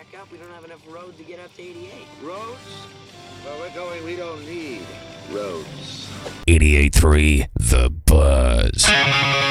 back up. We don't have enough road to get up to 88. Roads? Where we're going, we don't need roads. 88.3 The Buzz.